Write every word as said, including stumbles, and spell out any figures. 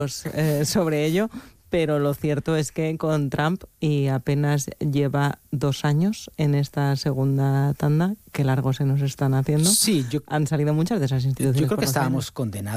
eh, sobre ello, pero lo cierto es que con Trump, y apenas lleva dos años en esta segunda tanda, que largo se nos están haciendo, Sí, yo, han salido muchas de esas instituciones. yo creo por que los estábamos años. condenados